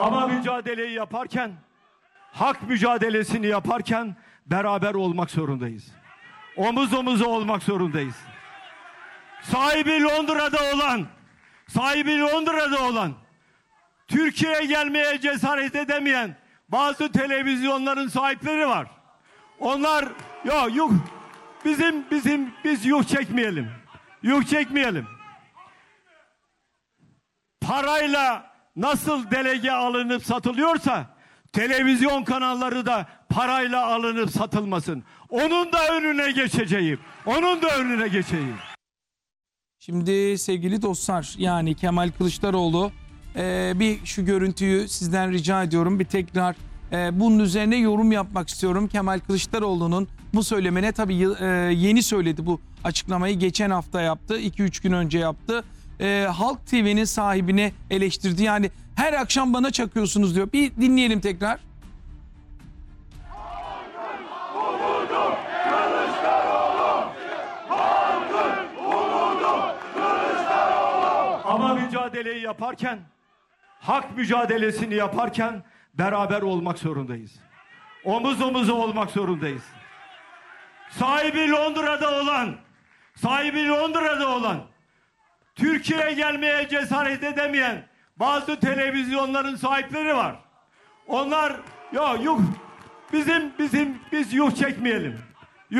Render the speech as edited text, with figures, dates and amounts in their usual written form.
Ama mücadeleyi yaparken, hak mücadelesini yaparken beraber olmak zorundayız. Omuz omuza olmak zorundayız. Sahibi Londra'da olan, Türkiye'ye gelmeye cesaret edemeyen bazı televizyonların sahipleri var. Onlar yok biz yük çekmeyelim. Yük çekmeyelim. Parayla nasıl delege alınıp satılıyorsa televizyon kanalları da parayla alınıp satılmasın. Onun da önüne geçeceğim. Şimdi sevgili dostlar, yani Kemal Kılıçdaroğlu, bir şu görüntüyü sizden rica ediyorum. Bir tekrar bunun üzerine yorum yapmak istiyorum. Kemal Kılıçdaroğlu'nun bu söylemine, tabii yeni söyledi bu açıklamayı. Geçen hafta yaptı, 2-3 gün önce yaptı. Halk TV'nin sahibini eleştirdi. Yani her akşam bana çakıyorsunuz diyor. Bir dinleyelim tekrar. Ama mücadeleyi yaparken, hak mücadelesini yaparken beraber olmak zorundayız. Omuz omuza olmak zorundayız. Sahibi Londra'da olan, Türkiye'ye gelmeye cesaret edemeyen bazı televizyonların sahipleri var. Onlar biz yük çekmeyelim.